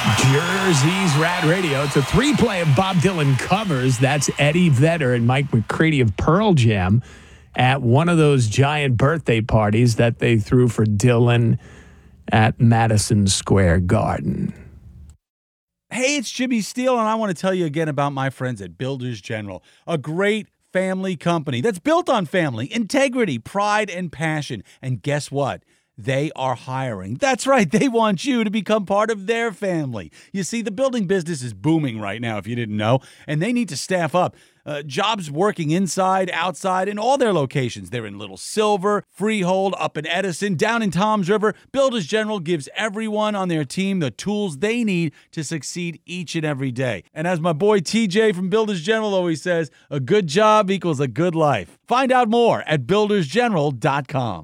Jersey's Rad Radio. It's a three-play of Bob Dylan covers. That's Eddie Vedder and Mike McCready of Pearl Jam at one of those giant birthday parties that they threw for Dylan at Madison Square Garden. Hey, it's Jimmy Steele, and I want to tell you again about my friends at Builders General, a great family company that's built on family, integrity, pride, and passion. And guess what? They are hiring. That's right. They want you to become part of their family. You see, the building business is booming right now, if you didn't know, and they need to staff up. Jobs working inside, outside, in all their locations. They're in Little Silver, Freehold, up in Edison, down in Toms River. Builders General gives everyone on their team the tools they need to succeed each and every day. And as my boy TJ from Builders General always says, a good job equals a good life. Find out more at buildersgeneral.com.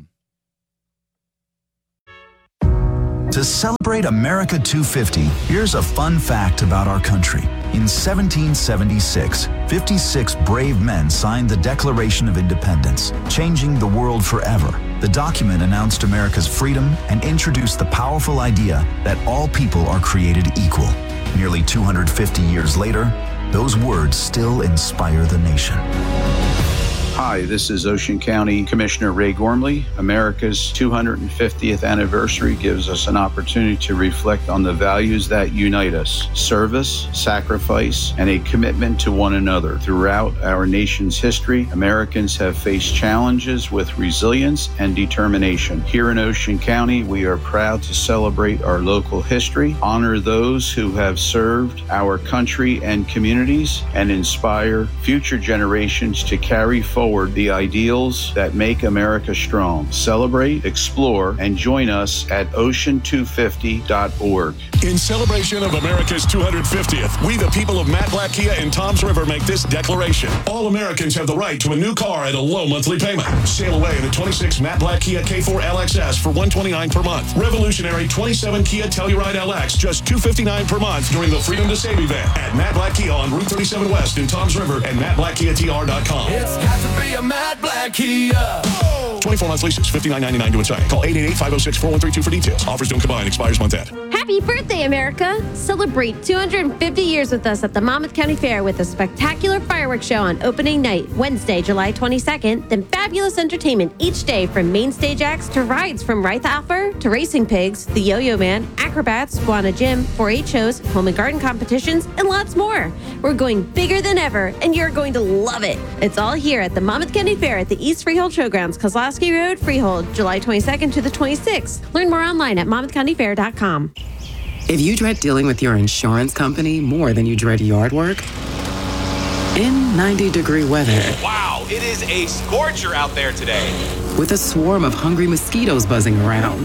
To celebrate America 250, here's a fun fact about our country. In 1776, 56 brave men signed the Declaration of Independence, changing the world forever. The document announced America's freedom and introduced the powerful idea that all people are created equal. Nearly 250 years later, those words still inspire the nation. Hi, this is Ocean County Commissioner Ray Gormley. America's 250th anniversary gives us an opportunity to reflect on the values that unite us: service, sacrifice, and a commitment to one another. Throughout our nation's history, Americans have faced challenges with resilience and determination. Here in Ocean County, we are proud to celebrate our local history, honor those who have served our country and communities, and inspire future generations to carry forward the ideals that make America strong. Celebrate, explore, and join us at ocean250.org. In celebration of America's 250th, we the people of Matt Black Kia in Toms River make this declaration. All Americans have the right to a new car at a low monthly payment. Sail away in a 26 Matt Black Kia K4 LXS for $129 per month. Revolutionary 27 Kia Telluride LX, just $259 per month during the Freedom to Save event at Matt Black Kia on Route 37 West in Toms River and mattblackkiatr.com. It's got to be a Matt Black Kia. 24 months leases, $59.99 to inside. Call 888-506-4132 for details. Offers don't combine. Expires month end. Happy birthday, America! Celebrate 250 years with us at the Monmouth County Fair with a spectacular fireworks show on opening night, Wednesday, July 22nd, then fabulous entertainment each day from main stage acts to rides from Wright Alpha to Racing Pigs, the Yo-Yo Man, Acrobats, Squana Gym, 4-H shows, home and garden competitions, and lots more. We're going bigger than ever, and you're going to love it. It's all here at the Monmouth County Fair at the East Freehold Showgrounds, Kozlowski Road, Freehold, July 22nd to the 26th. Learn more online at monmouthcountyfair.com. If you dread dealing with your insurance company more than you dread yard work, in 90-degree weather. Wow, it is a scorcher out there today. With a swarm of hungry mosquitoes buzzing around.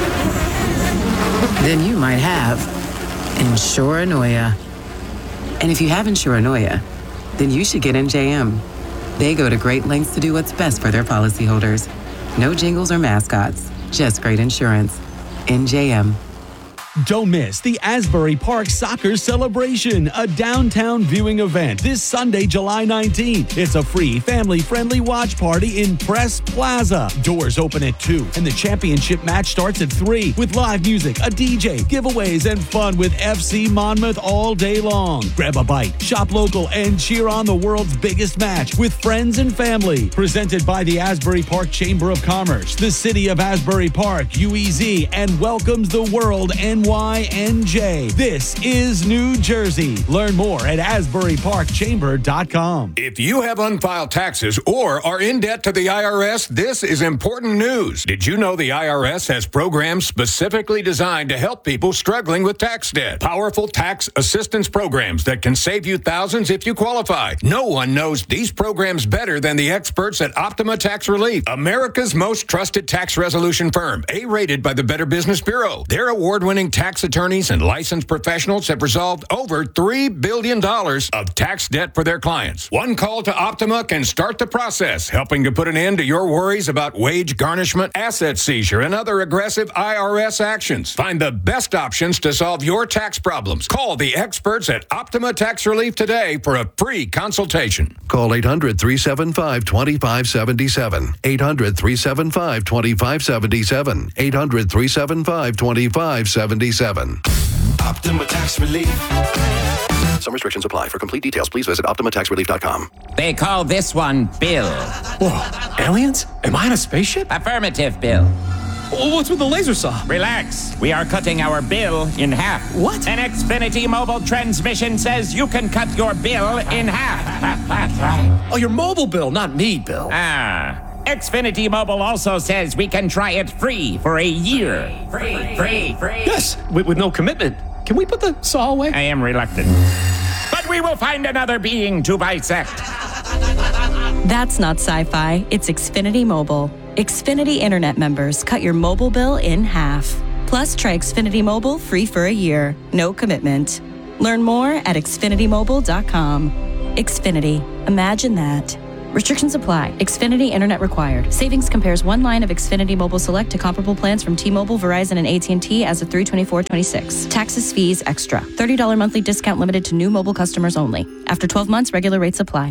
Then you might have Insuranoia. And if you have Insuranoia, then you should get NJM. They go to great lengths to do what's best for their policyholders. No jingles or mascots, just great insurance. NJM. Don't miss the Asbury Park Soccer Celebration, a downtown viewing event this Sunday, July 19th. It's a free, family-friendly watch party in Press Plaza. Doors open at 2, and the championship match starts at 3 with live music, a DJ, giveaways, and fun with FC Monmouth all day long. Grab a bite, shop local, and cheer on the world's biggest match with friends and family. Presented by the Asbury Park Chamber of Commerce, the City of Asbury Park, UEZ, and welcomes the world NYNJ. This is New Jersey. Learn more at AsburyParkChamber.com. If you have unfiled taxes or are in debt to the IRS, this is important news. Did you know the IRS has programs specifically designed to help people struggling with tax debt? Powerful tax assistance programs that can save you thousands if you qualify. No one knows these programs better than the experts at Optima Tax Relief, America's most trusted tax resolution firm, A-rated by the Better Business Bureau. Their award-winning tax attorneys and licensed professionals have resolved over $3 billion of tax debt for their clients. One call to Optima can start the process, helping to put an end to your worries about wage garnishment, asset seizure, and other aggressive IRS actions. Find the best options to solve your tax problems. Call the experts at Optima Tax Relief today for a free consultation. Call 800-375-2577. 800-375-2577. 800-375-2577. Optima Tax Relief. Some restrictions apply. For complete details, please visit OptimaTaxRelief.com. They call this one Bill. Whoa, aliens? Am I in a spaceship? Affirmative, Bill. What's with the laser saw? Relax. We are cutting our bill in half. What? An Xfinity mobile transmission says you can cut your bill in half. Oh, your mobile bill, not me, Bill. Xfinity Mobile also says we can try it free for a year. Free. Yes, with no commitment. Can we put the saw away? I am reluctant. But we will find another being to bisect. That's not sci-fi. It's Xfinity Mobile. Xfinity Internet members cut your mobile bill in half. Plus, try Xfinity Mobile free for a year. No commitment. Learn more at xfinitymobile.com. Xfinity. Imagine that. Restrictions apply. Xfinity Internet required. Savings compares one line of Xfinity Mobile Select to comparable plans from T-Mobile, Verizon, and AT&T as of 3/24/26. Taxes, fees, extra. $30 monthly discount limited to new mobile customers only. After 12 months, regular rates apply.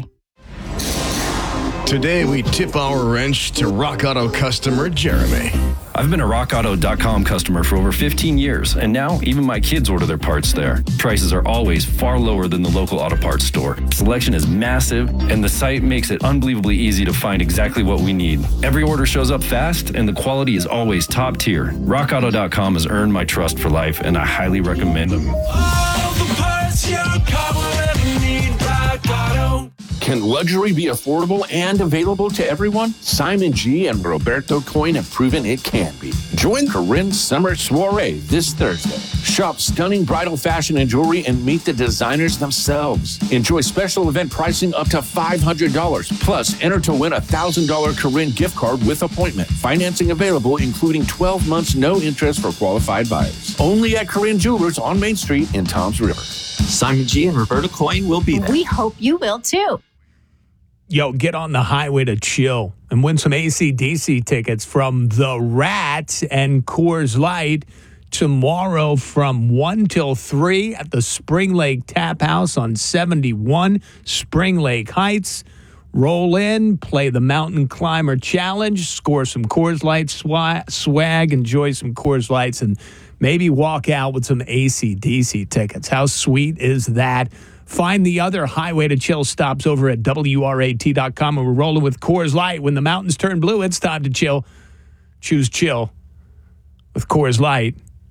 Today, we tip our wrench to Rock Auto customer Jeremy. I've been a RockAuto.com customer for over 15 years, and now even my kids order their parts there. Prices are always far lower than the local auto parts store. Selection is massive, and the site makes it unbelievably easy to find exactly what we need. Every order shows up fast, and the quality is always top tier. RockAuto.com has earned my trust for life, and I highly recommend them. All the parts your car will ever need, Rock Auto. Can luxury be affordable and available to everyone? Simon G. and Roberto Coin have proven it can be. Join Corinne's Summer Soiree this Thursday. Shop stunning bridal fashion and jewelry and meet the designers themselves. Enjoy special event pricing up to $500. Plus, enter to win a $1,000 Corinne gift card with appointment. Financing available, including 12 months no interest for qualified buyers. Only at Corinne Jewelers on Main Street in Toms River. Simon G. and Roberto Coin will be there. We hope you will too. Yo, get on the highway to chill and win some AC/DC tickets from The Rat and Coors Light tomorrow from 1 till 3 at the Spring Lake Tap House on 71 Spring Lake Heights. Roll in, play the Mountain Climber Challenge, score some Coors Light swag, enjoy some Coors Lights, and maybe walk out with some AC/DC tickets. How sweet is that? Find the other Highway to Chill stops over at WRAT.com. And we're rolling with Coors Light. When the mountains turn blue, it's time to chill. Choose chill with Coors Light.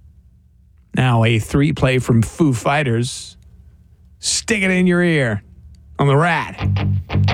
Now a 3-play from Foo Fighters. Stick it in your ear on The Rat.